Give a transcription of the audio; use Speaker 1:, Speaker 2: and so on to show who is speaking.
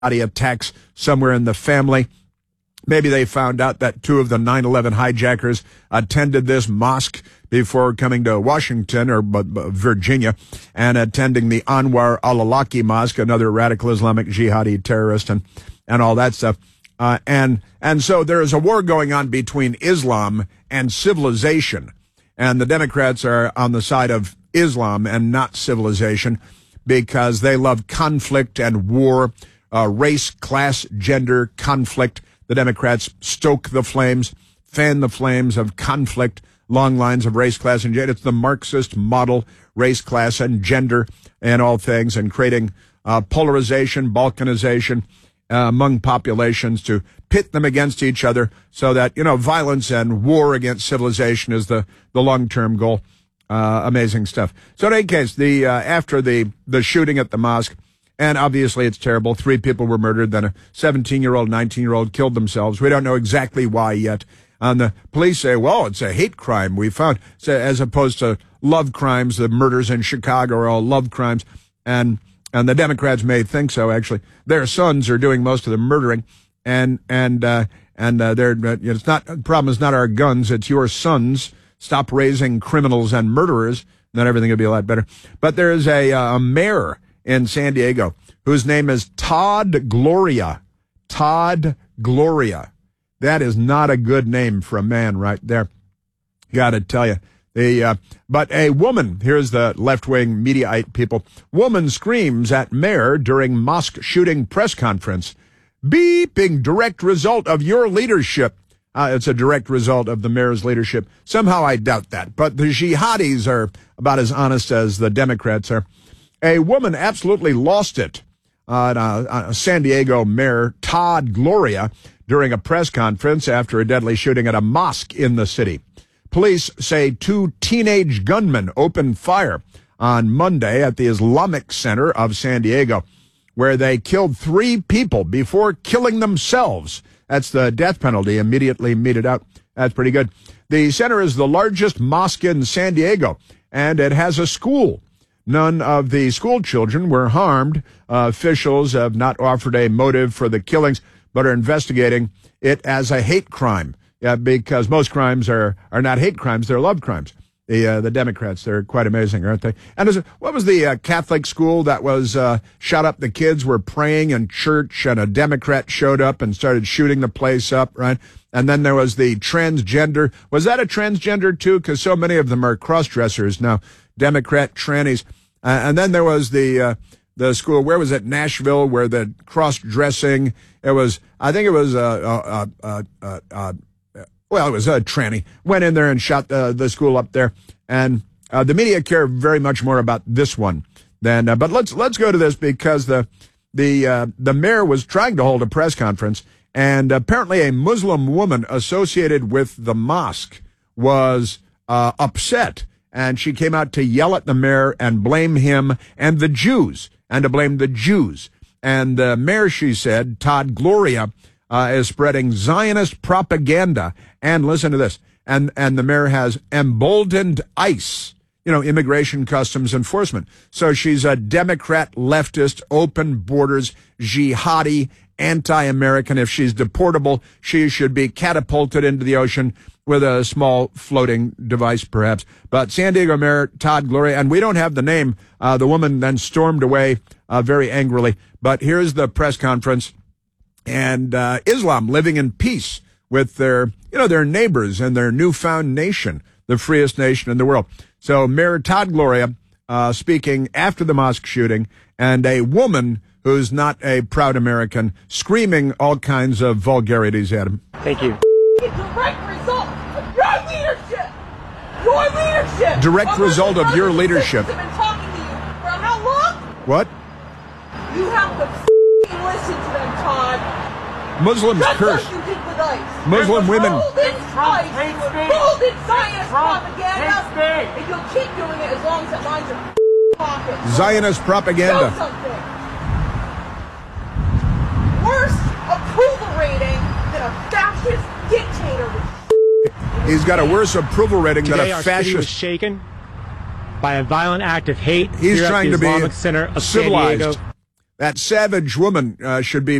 Speaker 1: attacks somewhere in the family. Maybe they found out that two of the 9/11 hijackers attended this mosque before coming to Washington or Virginia and attending the Anwar al-Awlaki Mosque, another radical Islamic jihadi terrorist, and all that stuff. And so there is a war going on between Islam and civilization. And the Democrats are on the side of Islam and not civilization because they love conflict and war, race, class, gender, conflict. The Democrats stoke the flames, fan the flames of conflict, long lines of race, class, and gender. It's the Marxist model, race, class, and gender and all things, and creating polarization, balkanization among populations to pit them against each other so that, violence and war against civilization is the long-term goal. Amazing stuff. So in any case, after the shooting at the mosque, and obviously it's terrible. 3 people were murdered. Then a 17-year-old, 19-year-old killed themselves. We don't know exactly why yet. The police say, well, it's a hate crime we found, so, as opposed to love crimes. The murders in Chicago are all love crimes. And the Democrats may think so, actually. Their sons are doing most of the murdering. And they're, it's not, the problem is not our guns, it's your sons. Stop raising criminals and murderers, then everything will be a lot better. But there is a mayor in San Diego whose name is Todd Gloria. Todd Gloria. That is not a good name for a man right there. Got to tell you. But a woman, here's the left-wing Mediaite people, woman screams at mayor during mosque shooting press conference. Beeping direct result of your leadership. It's a direct result of the mayor's leadership. Somehow I doubt that. But the jihadis are about as honest as the Democrats are. A woman absolutely lost it. San Diego Mayor Todd Gloria during a press conference after a deadly shooting at a mosque in the city. Police say 2 teenage gunmen opened fire on Monday at the Islamic Center of San Diego, where they killed 3 people before killing themselves. That's the death penalty immediately meted out. That's pretty good. The center is the largest mosque in San Diego, and it has a school. None of the school children were harmed. Officials have not offered a motive for the killings, but are investigating it as a hate crime. Yeah, because most crimes are not hate crimes, they're love crimes. The Democrats, they're quite amazing, aren't they? And what was the Catholic school that was shot up? The kids were praying in church, and a Democrat showed up and started shooting the place up, right? And then there was the transgender. Was that a transgender, too? Because so many of them are cross-dressers now, Democrat trannies. And then there was the school, where was it? Nashville, where the cross-dressing, it was a tranny, went in there and shot the school up there. And the media care very much more about this one than, but let's go to this because the mayor was trying to hold a press conference, and apparently a Muslim woman associated with the mosque was upset, and she came out to yell at the mayor and blame him and the Jews, and to blame the Jews. And the mayor, she said, Todd Gloria, is spreading Zionist propaganda. And listen to this. And the mayor has emboldened ICE, Immigration Customs Enforcement. So she's a Democrat, leftist, open borders, jihadi, anti-American. If she's deportable, she should be catapulted into the ocean with a small floating device, perhaps. But San Diego Mayor Todd Gloria, and we don't have the name. The woman then stormed away very angrily. But here's the press conference. And Islam living in peace with their neighbors and their newfound nation, the freest nation in the world. So Mayor Todd Gloria speaking after the mosque shooting, and a woman who's not a proud American screaming all kinds of vulgarities at him.
Speaker 2: Thank you.
Speaker 3: Direct result of your leadership. Your leadership.
Speaker 1: Direct result of your leadership.
Speaker 3: I've been talking to you for how long?
Speaker 1: What?
Speaker 3: You have to listen to them, Todd.
Speaker 1: Muslims
Speaker 3: Just
Speaker 1: curse.
Speaker 3: like you did with ICE.
Speaker 1: Muslim women.
Speaker 3: Rolled in ICE. Rolled in Zionist propaganda. And you'll keep doing it as long as it lines your pockets.
Speaker 1: Zionist propaganda.
Speaker 3: Show something. Worse approval rating than a fascist dictator.
Speaker 1: He's got a worse approval rating than
Speaker 2: Today,
Speaker 1: a
Speaker 2: our city was
Speaker 1: fascist.
Speaker 2: shaken by a violent act of hate.
Speaker 1: He's
Speaker 2: here
Speaker 1: trying
Speaker 2: at
Speaker 1: to
Speaker 2: the
Speaker 1: be
Speaker 2: Islamic Center of
Speaker 1: civilized.
Speaker 2: San Diego.
Speaker 1: That savage woman should be